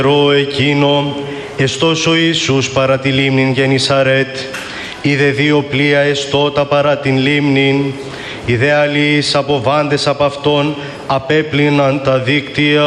Ρο εκείνο, εστός ο Ιησούς παρά τη λίμνην Γεννησαρέτ, είδε δύο πλοία εστώτα παρά την λίμνην, είδε αλλοίς αποβάντες απ' αυτόν απέπλυναν τα δίκτυα.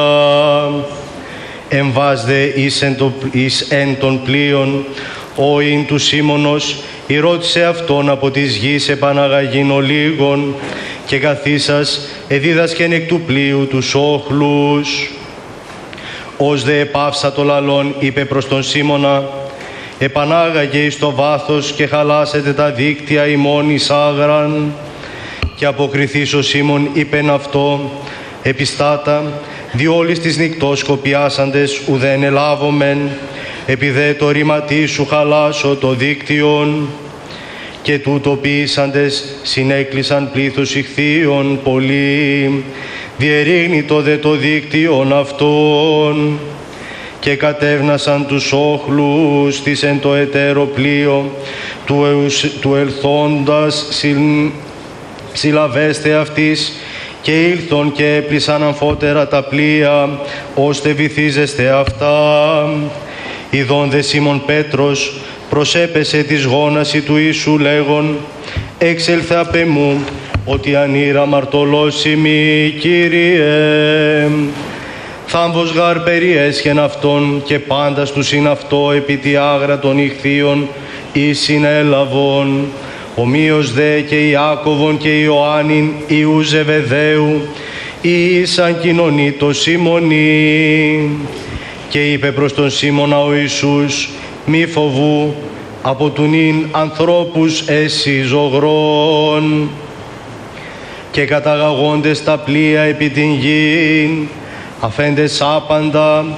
Εμβάσδε εις εν των πλοίων, ο ειν του Σίμωνος, ρώτησε αυτόν από της γης επαναγαγήν ολίγων, και καθίσας εδίδασκεν εκ του πλοίου τους όχλους. Ως δε επάυσα το λαλόν, είπε προς τον Σίμωνα, επανάγαγε εις το βάθος και χαλάσετε τα δίκτυα ημών εις άγραν. Και αποκριθείς ο Σίμων είπεν αυτό, επιστάτα, διόλης της νυκτός σκοπιάσαντες ουδέν ελάβομεν, επιδέ το ρήματί σου χαλάσω το δίκτυον. Και τούτο ποιήσαντες συνέκλεισαν πλήθος ηχθείων πολύ, διερήγνητο δε το δίκτυον αυτών. Και κατέβνασαν τους όχλους της εν το εταίρο πλοίο του ελθόντας συλλαβέστε αυτής, και ήλθον και έπλησαν αμφότερα τα πλοία, ώστε βυθίζεστε αυτά. Ιδών δε Σίμων Πέτρος προσέπεσε της γόναση του Ιησού λέγον, έξελθε απ' εμού, ότι ανήρα μαρτωλώσιμη, Κύριε. Θάμβος γάρ περιέσχεν αυτόν, και πάντας του συν αυτό επί τη άγρα των ηχθείων εις συνέλαβον. Ομοίως δε και Ιάκωβον και Ιωάννην Ιού Ζεβεδαίου, ήσαν κοινωνεί το Σίμωνι. Και είπε προς τον Σίμωνα ο Ιησούς, μη φοβού, από του νυν ανθρώπους εσύ ζωγρών. Και καταγαγόντες τα πλοία επί την γην, αφέντες άπαντα,